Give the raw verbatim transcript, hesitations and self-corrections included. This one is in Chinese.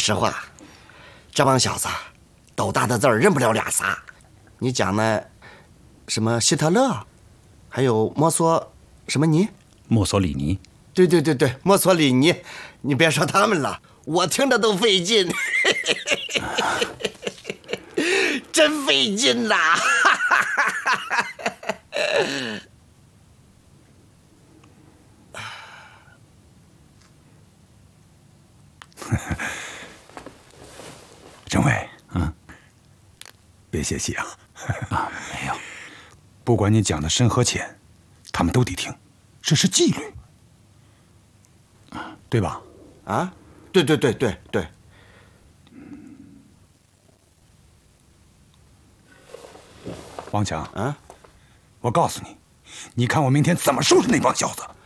实话，这帮小子斗大的字儿认不了俩仨。你讲那什么希特勒，还有墨索什么尼？ 墨索里尼。 对对对对，墨索里尼。你别说他们了，我听着都费劲，真费劲呐！ 政委， 嗯， 别泄气啊！ 啊，没有。 不管你讲的深和浅，他们都得听，这是纪律，对吧？ 啊，对对对对对。 王强， 啊， 我告诉你，你看我明天怎么收拾那帮小子！